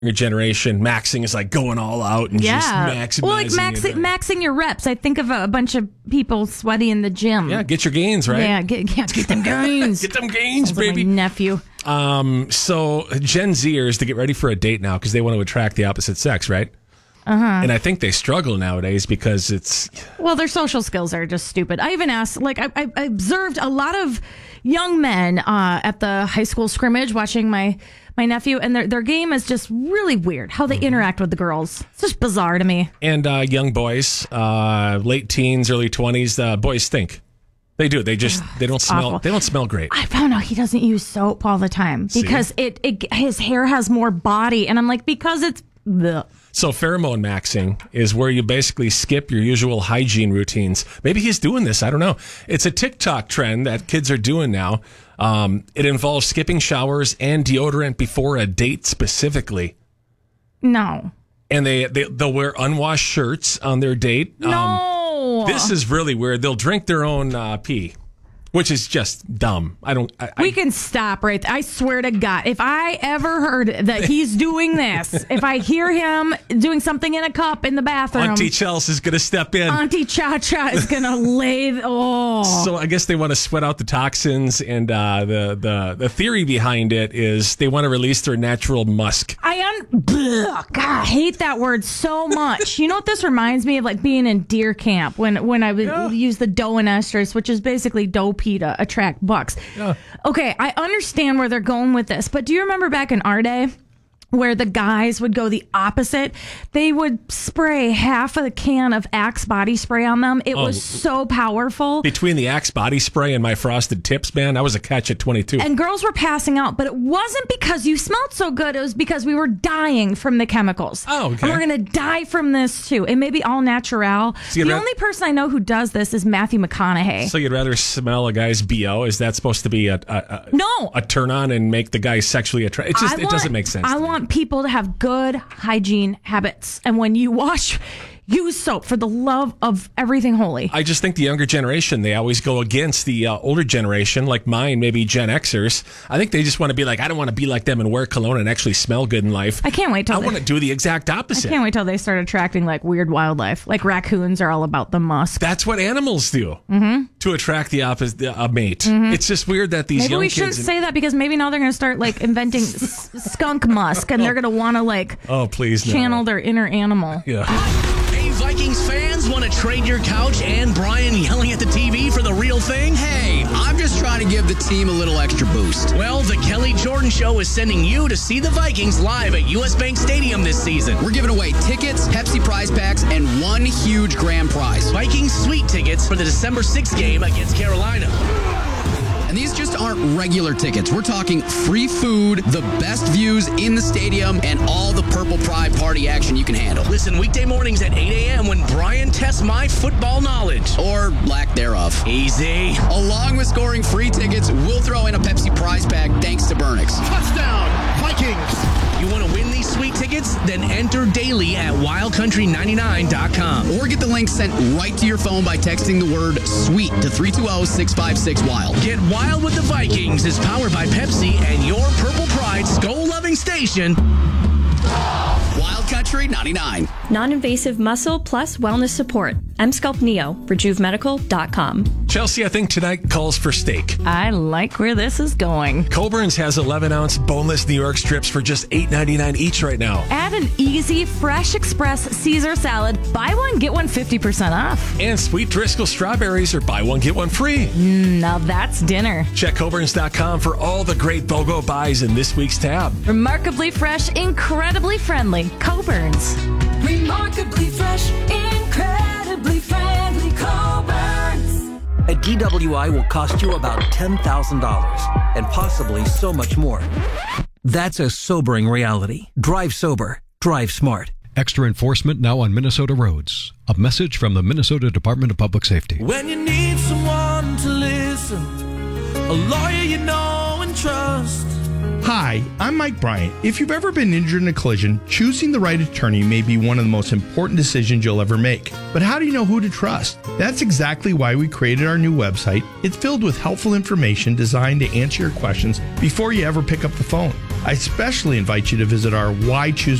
Your generation, maxing is like going all out and just maximizing. Well, like maxing your reps. I think of a bunch of people sweaty in the gym. Yeah, get your gains, right? Yeah, get them gains. Get them gains, Sounds baby. Like my nephew. So Gen Zers to get ready for a date now because they want to attract the opposite sex, right? And I think they struggle nowadays because it's... Well, their social skills are just stupid. I even asked, like, I observed a lot of young men at the high school scrimmage watching my nephew, and their game is just really weird, how they interact with the girls. It's just bizarre to me. And young boys, late teens, early 20s, boys stink. They do. They don't smell. Awful. They don't smell great. I found out he doesn't use soap all the time because his hair has more body, and I'm like, because it's... Bleh. So pheromone maxing is where you basically skip your usual hygiene routines. Maybe he's doing this. I don't know. It's a TikTok trend that kids are doing now. It involves skipping showers and deodorant before a date specifically. No. And they'll wear unwashed shirts on their date. No. This is really weird. They'll drink their own pee. Which is just dumb. We can stop right there. I swear to God, if I ever heard that he's doing this, if I hear him doing something in a cup in the bathroom, Auntie Chelsea is going to step in. Auntie Cha-Cha is going to lay... So I guess they want to sweat out the toxins, and the theory behind it is they want to release their natural musk. God, I hate that word so much. You know what this reminds me of? Like being in deer camp when I would use the doe and estrus, which is basically doe pee to attract bucks. Yeah. Okay, I understand where they're going with this, but do you remember back in our day where the guys would go the opposite? They would spray half a can of Axe body spray on them. It was so powerful. Between the Axe body spray and my Frosted Tips, man, that was a catch at 22. And girls were passing out, but it wasn't because you smelled so good. It was because we were dying from the chemicals. Oh, okay. And we're going to die from this too. It may be all natural. The only person I know who does this is Matthew McConaughey. So you'd rather smell a guy's BO? Is that supposed to be a turn on and make the guy sexually attractive? It doesn't make sense. I want people to have good hygiene habits, and when you wash, use soap for the love of everything holy. I just think the younger generation, they always go against the older generation, like mine, maybe Gen Xers. I think they just want to be like, I don't want to be like them and wear cologne and actually smell good in life. I can't wait till I want to do the exact opposite. I can't wait till they start attracting like weird wildlife. Like raccoons are all about the musk. That's what animals do to attract the opposite mate. It's just weird that these maybe young we kids... shouldn't say that because maybe now they're going to start like inventing skunk musk, and they're going to want to like channel their inner animal. Yeah. Hey, Vikings fans, want to trade your couch and Brian yelling at the TV for the real thing? Hey, I'm just trying to give the team a little extra boost. Well, the Kelly Jordan Show is sending you to see the Vikings live at US Bank Stadium this season. We're giving away tickets, Pepsi prize packs, and one huge grand prize. Vikings suite tickets for the December 6th game against Carolina. And these just aren't regular tickets. We're talking free food, the best views in the stadium, and all the Purple Pride party action you can handle. Listen weekday mornings at 8 a.m. when Brian tests my football knowledge. Or lack thereof. Easy. Along with scoring free tickets, we'll throw in a Pepsi prize pack thanks to Burnix. Touchdown, Vikings! You want to win these sweet tickets? Then enter daily at wildcountry99.com. Or get the link sent right to your phone by texting the word SWEET to 320-656-WILD. Get Wild with the Vikings is powered by Pepsi and your Purple Pride Skull-loving station. Wild Country 99. Non-invasive muscle plus wellness support. Emsculpt Neo. RejuveMedical.com. Chelsea, I think tonight calls for steak. I like where this is going. Coburn's has 11-ounce boneless New York strips for just $8.99 each right now. Add an easy, fresh express Caesar salad. Buy one, get one 50% off. And sweet Driscoll strawberries are buy one, get one free. Now that's dinner. Check Coburns.com for all the great BOGO buys in this week's tab. Remarkably fresh, incredibly friendly. Coburn's. Remarkably fresh, incredibly friendly Coburn's. A DWI will cost you about $10,000 and possibly so much more. That's a sobering reality. Drive sober. Drive smart. Extra enforcement now on Minnesota roads. A message from the Minnesota Department of Public Safety. When you need someone to listen, a lawyer you know and trust. Hi, I'm Mike Bryant. If you've ever been injured in a collision, choosing the right attorney may be one of the most important decisions you'll ever make. But how do you know who to trust? That's exactly why we created our new website. It's filled with helpful information designed to answer your questions before you ever pick up the phone. I especially invite you to visit our Why Choose